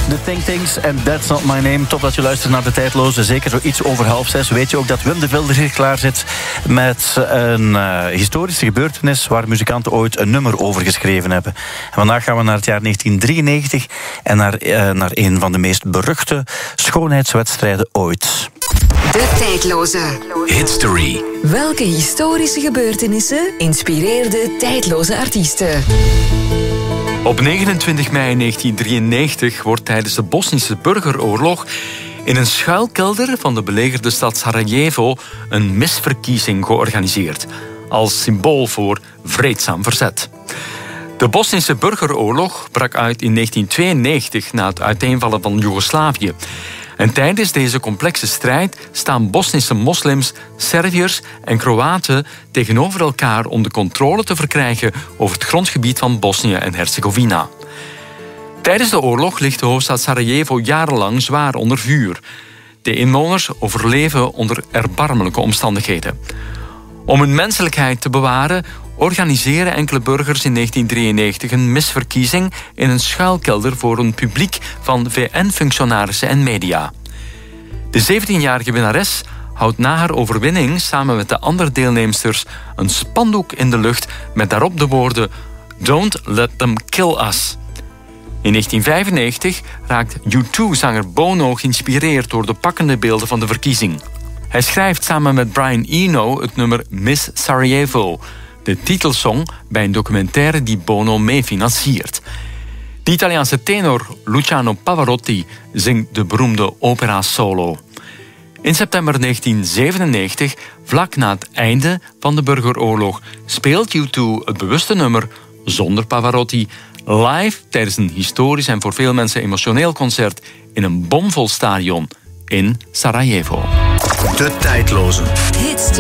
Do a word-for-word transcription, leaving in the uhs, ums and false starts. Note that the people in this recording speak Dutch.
The Think Things en That's Not My Name. Top dat je luistert naar De Tijdloze. Zeker zo iets over half zes weet je ook dat Wim de Vilder hier klaar zit met een uh, historische gebeurtenis waar muzikanten ooit een nummer over geschreven hebben. En vandaag gaan we naar het jaar negentien drieënnegentig en naar, uh, naar een van de meest beruchte schoonheidswedstrijden ooit. De Tijdloze. History. Welke historische gebeurtenissen inspireerden tijdloze artiesten? Op negenentwintig mei negentien drieënnegentig wordt tijdens de Bosnische burgeroorlog in een schuilkelder van de belegerde stad Sarajevo een misverkiezing georganiseerd, als symbool voor vreedzaam verzet. De Bosnische burgeroorlog brak uit in negentien tweeënnegentig na het uiteenvallen van Joegoslavië. En tijdens deze complexe strijd staan Bosnische moslims, Serviërs en Kroaten tegenover elkaar om de controle te verkrijgen over het grondgebied van Bosnië en Herzegovina. Tijdens de oorlog ligt de hoofdstad Sarajevo jarenlang zwaar onder vuur. De inwoners overleven onder erbarmelijke omstandigheden. Om hun menselijkheid te bewaren organiseren enkele burgers in negentien drieënnegentig een misverkiezing in een schuilkelder voor een publiek van V N-functionarissen en media. De zeventienjarige winnares houdt na haar overwinning samen met de andere deelnemsters een spandoek in de lucht met daarop de woorden "Don't let them kill us". In negentien vijfennegentig raakt U twee-zanger Bono geïnspireerd door de pakkende beelden van de verkiezing. Hij schrijft samen met Brian Eno het nummer Miss Sarajevo, de titelsong bij een documentaire die Bono meefinanciert. De Italiaanse tenor Luciano Pavarotti zingt de beroemde opera solo. In september negentien zevenennegentig, vlak na het einde van de burgeroorlog, speelt U twee het bewuste nummer zonder Pavarotti live tijdens een historisch en voor veel mensen emotioneel concert in een bomvol stadion in Sarajevo. De Tijdloze. Hits